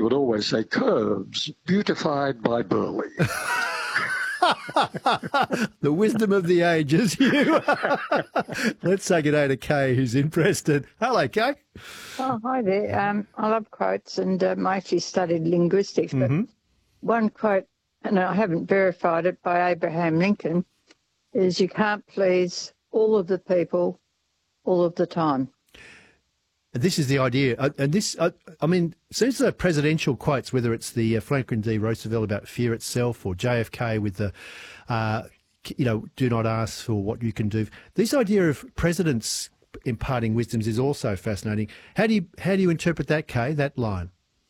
would always say, curves beautified by Burley. The wisdom of the ages, Hugh. Let's say good day to Kay, who's in Preston. Hello, Kay. Oh, hi there. I love quotes, and I actually studied linguistics, but one quote, and I haven't verified it, by Abraham Lincoln, is you can't please all of the people all of the time. This is the idea. And this, I mean, since the presidential quotes, whether it's the Franklin D. Roosevelt about fear itself or JFK with the, do not ask for what you can do. This idea of presidents imparting wisdoms is also fascinating. How do you interpret that, Kay, that line?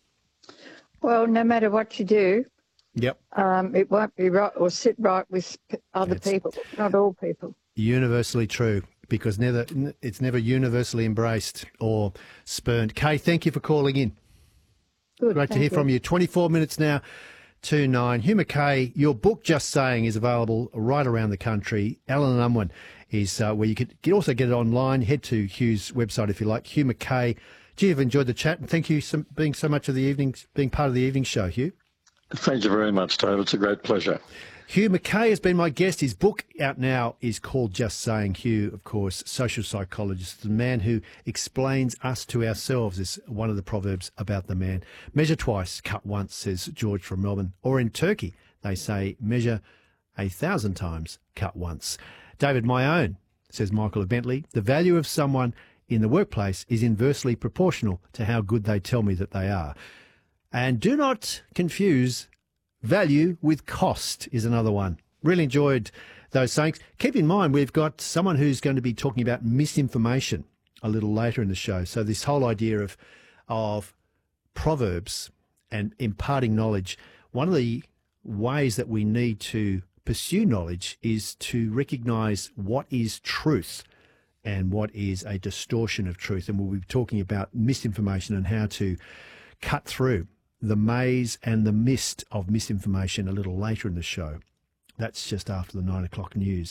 Well, no matter what you do, yep, it won't be right or sit right with other people, not all people. Universally true, because it's never universally embraced or spurned. Kay, thank you for calling in. Good, Great to hear from you. 24 minutes now to 9. Hugh Mackay, your book, Just Saying, is available right around the country. Alan Unwin is where you could also get it online. Head to Hugh's website if you like, Hugh Mackay. Gee, I've enjoyed the chat, and thank you for being part of the evening show, Hugh. Thank you very much, Dave. It's a great pleasure. Hugh Mackay has been my guest. His book out now is called Just Saying. Hugh, of course, social psychologist, the man who explains us to ourselves is one of the proverbs about the man. Measure twice, cut once, says George from Melbourne. Or in Turkey, they say measure 1,000 times, cut once. David, my own, says Michael of Bentley, the value of someone in the workplace is inversely proportional to how good they tell me that they are. And do not confuse value with cost is another one. Really enjoyed those sayings. Keep in mind, we've got someone who's going to be talking about misinformation a little later in the show. So this whole idea of proverbs and imparting knowledge, one of the ways that we need to pursue knowledge is to recognise what is truth and what is a distortion of truth. And we'll be talking about misinformation and how to cut through the maze and the mist of misinformation a little later in the show. That's just after the 9 o'clock news.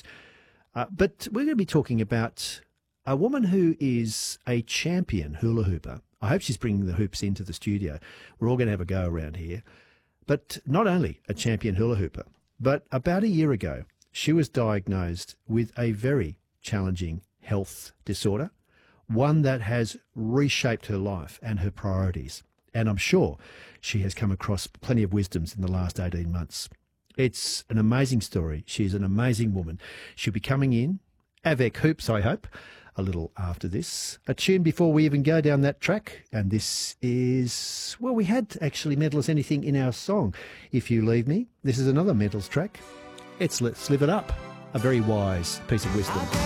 But we're going to be talking about a woman who is a champion hula hooper. I hope she's bringing the hoops into the studio. We're all going to have a go around here. But not only a champion hula hooper, but about a year ago, she was diagnosed with a very challenging health disorder, one that has reshaped her life and her priorities. And I'm sure she has come across plenty of wisdoms in the last 18 months. It's an amazing story. She's an amazing woman. She'll be coming in, avec hoops, I hope, a little after this. A tune before we even go down that track. And this is, well, we had actually Mental as Anything in our song, If You Leave Me. This is another Mentals track. It's Let's Live It Up, a very wise piece of wisdom.